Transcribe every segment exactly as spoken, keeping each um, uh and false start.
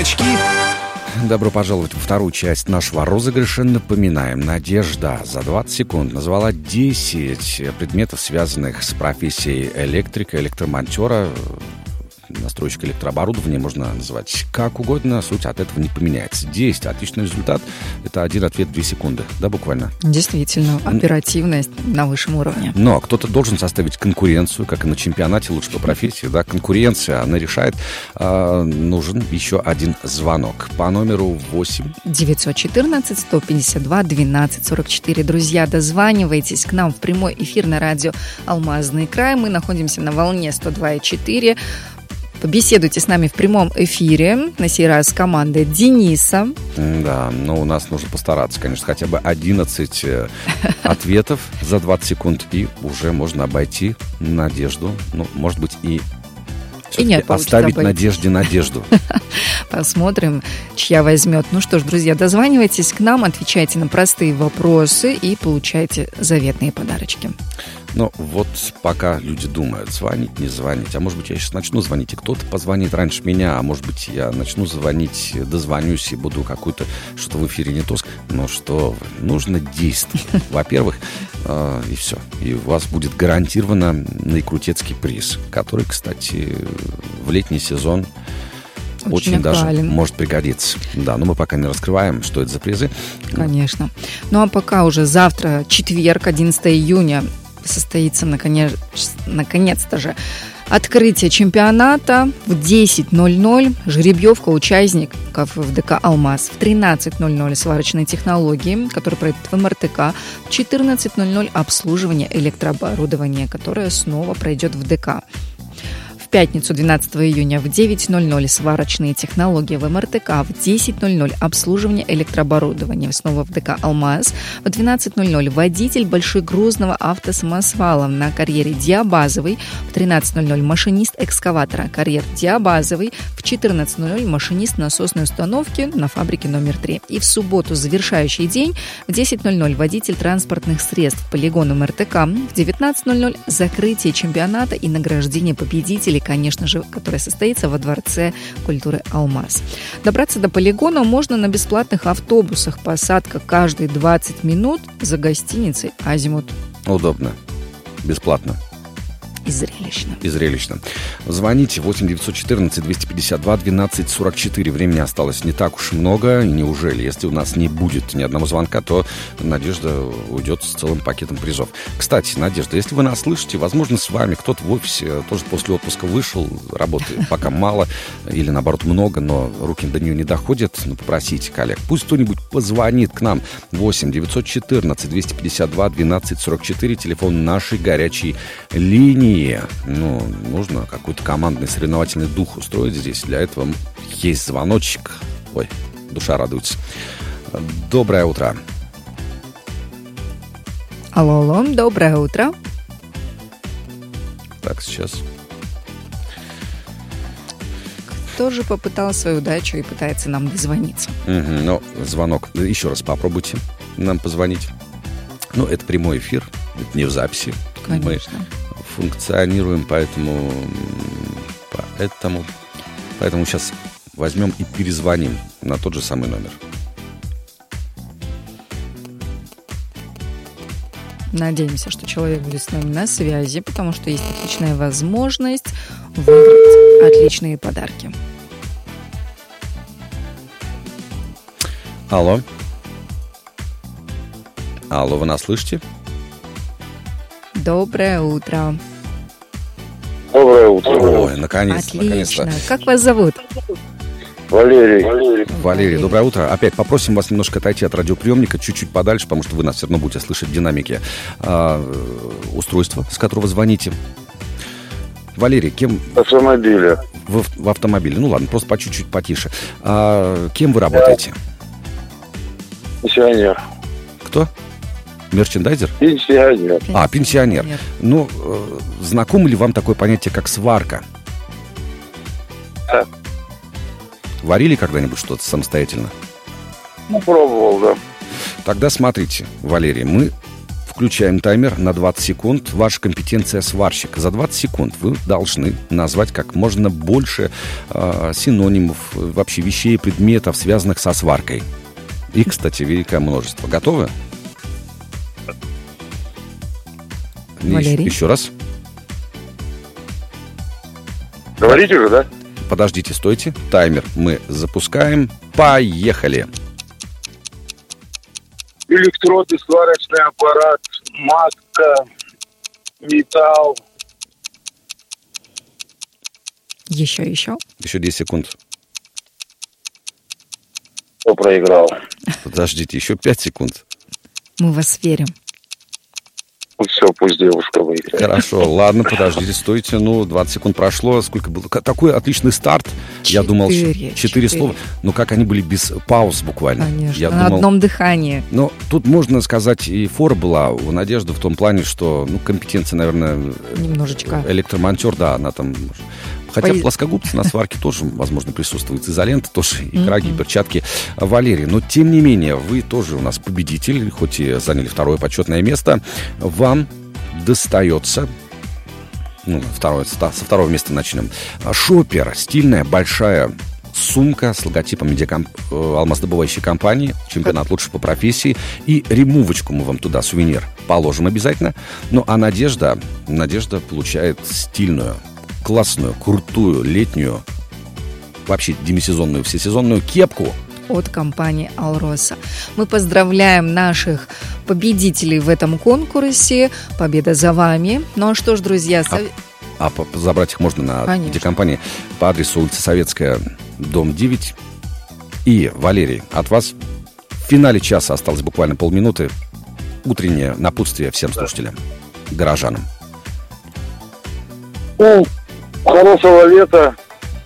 очки. Добро пожаловать во вторую часть нашего розыгрыша. Напоминаем, Надежда за двадцать секунд назвала десять предметов, связанных с профессией электрика, электромонтера. Настройщик электрооборудования можно называть как угодно, суть от этого не поменяется. десять, отличный результат. Это один ответ, две секунды, да, буквально? Действительно, оперативность на высшем уровне. Но кто-то должен составить конкуренцию, как и на чемпионате лучше по профессии, да, конкуренция, она решает. А, нужен еще один звонок по номеру восемь девятьсот четырнадцать сто пятьдесят два двенадцать сорок четыре. Друзья, дозванивайтесь к нам в прямой эфир на радио «Алмазный край». Мы находимся на волне сто два и четыре. Побеседуйте с нами в прямом эфире, на сей раз с командой Дениса. Да, но у нас нужно постараться, конечно, хотя бы одиннадцать ответов за двадцать секунд, и уже можно обойти Надежду. Ну, может быть, и, и нет, оставить Надежде надежду. Посмотрим, чья возьмет. Ну что ж, друзья, дозванивайтесь к нам, отвечайте на простые вопросы и получайте заветные подарочки. Ну, вот пока люди думают, звонить, не звонить. А может быть, я сейчас начну звонить, и кто-то позвонит раньше меня. А может быть, я начну звонить, дозвонюсь и буду какую-то что-то в эфире не то сказать. Но что вы, нужно действовать. Во-первых, э, и все. И у вас будет гарантированно наикрутецкий приз, который, кстати, в летний сезон очень, очень даже может пригодиться. Да, но мы пока не раскрываем, что это за призы. Конечно. Ну, а пока уже завтра, четверг, одиннадцатого июня, состоится, наконец, наконец-то же, открытие чемпионата в десять ноль-ноль. Жеребьевка участников в ДК «Алмаз». В тринадцать ноль-ноль сварочные технологии, которые пройдут в эм эр тэ ка. В четырнадцать ноль-ноль обслуживание электрооборудования, которое снова пройдет в ДК. В пятницу, двенадцатого июня, в девять ноль-ноль сварочные технологии в эм эр тэ ка, в десять ноль-ноль обслуживание электрооборудования, снова в ДК «Алмаз», в двенадцать ноль-ноль водитель большегрузного автосамосвала на карьере Диабазовый, в тринадцать ноль-ноль машинист экскаватора, карьер Диабазовый, в четырнадцать ноль-ноль машинист насосной установки на фабрике номер три. И в субботу, завершающий день, в десять ноль-ноль водитель транспортных средств, полигон эм эр тэ ка, в девятнадцать ноль-ноль закрытие чемпионата и награждение победителей, конечно же, которая состоится во Дворце культуры «Алмаз». Добраться до полигона можно на бесплатных автобусах. Посадка каждые двадцать минут за гостиницей «Азимут». Удобно. Бесплатно. И зрелищно. И зрелищно. Звоните восемь девятьсот четырнадцать двести пятьдесят два двенадцать сорок четыре. Времени осталось не так уж много. И неужели, если у нас не будет ни одного звонка, то Надежда уйдет с целым пакетом призов. Кстати, Надежда, если вы нас слышите, возможно, с вами кто-то в офисе тоже после отпуска вышел, работы пока мало или, наоборот, много, но руки до нее не доходят. Ну, попросите коллег. Пусть кто-нибудь позвонит к нам. восемь девятьсот четырнадцать двести пятьдесят два двенадцать сорок четыре. Телефон нашей горячей линии. Ну, нужно какой-то командный соревновательный дух устроить здесь. Для этого есть звоночек. Ой, душа радуется. Доброе утро. Алло, алло, доброе утро. Так, сейчас. Кто же попытал свою удачу и пытается нам дозвониться? Угу, ну, звонок. Еще раз попробуйте нам позвонить. Ну, это прямой эфир, это не в записи. Конечно. Мы функционируем, поэтому, поэтому, поэтому сейчас возьмем и перезвоним на тот же самый номер. Надеемся, что человек будет с нами на связи, потому что есть отличная возможность выиграть отличные подарки. Алло. Алло, вы нас слышите? Доброе утро. Доброе утро. Ой, наконец-то, Отлично. наконец-то. Как вас зовут? Валерий. Валерий. Валерий, доброе утро. Опять попросим вас немножко отойти от радиоприемника, чуть-чуть подальше, потому что вы нас все равно будете слышать в динамике а, устройства, с которого звоните. Валерий, кем... Автомобиля. В, в автомобиле. Ну ладно, просто по чуть-чуть потише. А, кем вы работаете? Пенсионер. Кто? Мерчендайзер? Пенсионер. А, пенсионер. Ну, э, знакомо ли вам такое понятие, как сварка? Да. Варили когда-нибудь что-то самостоятельно? Ну, пробовал, да. Тогда смотрите, Валерий, мы Включаем таймер на двадцать секунд. Ваша компетенция сварщик. За двадцать секунд вы должны назвать как можно больше э, синонимов, вообще вещей, предметов, связанных со сваркой. И, кстати, великое множество. Готовы? Валерий. Еще раз. Говорите уже, да? Подождите, стойте. Таймер мы запускаем. Поехали. Электродный сварочный аппарат, маска, металл. Еще, еще. Еще десять секунд. Кто проиграл? Подождите, еще пять секунд. Мы вас верим. Все, пусть девушка выиграет. Хорошо, ладно, подождите, стойте. Ну, двадцать секунд прошло. Сколько было? Такой отличный старт. Четыре, Я думал, четыре, четыре слова. Ну, как они были без пауз буквально. Конечно, Я на думал, одном дыхании. ну, тут можно сказать, и фора была у Надежды в том плане, что, ну, компетенция, наверное, Немножечко. электромонтер, да, она там... Хотя По- плоскогубцы на сварке тоже, возможно, присутствуют. Изолента тоже, и краги, и Мгм. перчатки. Валерий, но тем не менее, вы тоже у нас победитель, хоть и заняли второе почетное место. Вам достается... Ну, второе, со второго места начнем. Шопер. Стильная, большая сумка с логотипом медиакомп... э, алмаздобывающей компании. Чемпионат лучше по профессии. И ремувочку мы вам туда, сувенир, положим обязательно. Ну, а Надежда, Надежда получает стильную, классную, крутую, летнюю, вообще демисезонную, всесезонную кепку. От компании «Алроса». Мы поздравляем наших победителей в этом конкурсе. Победа за вами. Ну а что ж, друзья, А, сов- а по- забрать их можно на Конечно. медиакомпании по адресу улица Советская, дом девять. И, Валерий, от вас в финале часа осталось буквально полминуты. Утреннее напутствие всем слушателям, горожанам. Ну, хорошего лета,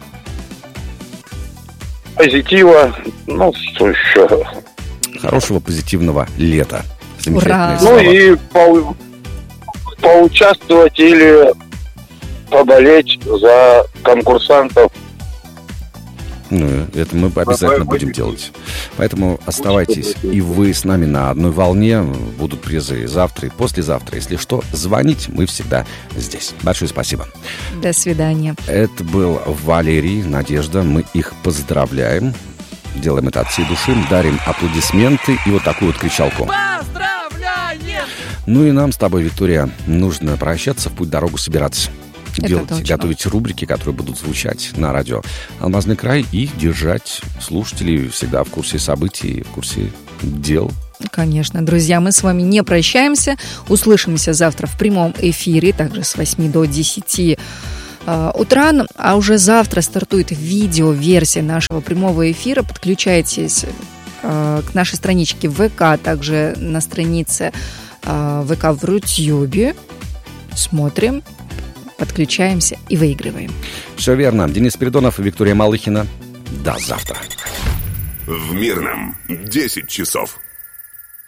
позитива, ну, что еще? Хорошего позитивного лета. Ура! Замечательные Ну слова. и по- поучаствовать или поболеть за конкурсантов. Ну, это мы обязательно будем делать. Поэтому оставайтесь и вы с нами на одной волне. Будут призы и завтра, и послезавтра. Если что, звонить, мы всегда здесь. Большое спасибо. До свидания. Это был Валерий, Надежда. Мы их поздравляем. Делаем это от всей души. Дарим аплодисменты и вот такую вот кричалку. Поздравляем! Ну и нам с тобой, Виктория, нужно прощаться, в путь-дорогу собираться. Это Делать, точно. готовить рубрики, которые будут звучать на радио «Алмазный край» и держать слушателей всегда в курсе событий, в курсе дел. Конечно, друзья, мы с вами не прощаемся. Услышимся завтра в прямом эфире, также с восьми до десяти э, утра. А уже завтра стартует видео-версия нашего прямого эфира. Подключайтесь э, к нашей страничке в ВК, также на странице э, ВК в Рутюбе. Смотрим, подключаемся и выигрываем. Все верно. Денис Спиридонов и Виктория Малыхина. До завтра. В Мирном десять часов.